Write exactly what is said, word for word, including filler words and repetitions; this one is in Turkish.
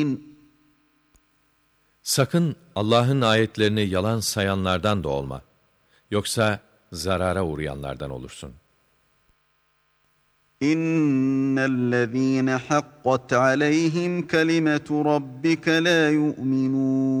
Sakın Allah'ın ayetlerini yalan sayanlardan da olma. Yoksa zarara uğrayanlardan olursun. İnnellezîne hakkat aleyhim kelimatu rabbike la yu'minûn.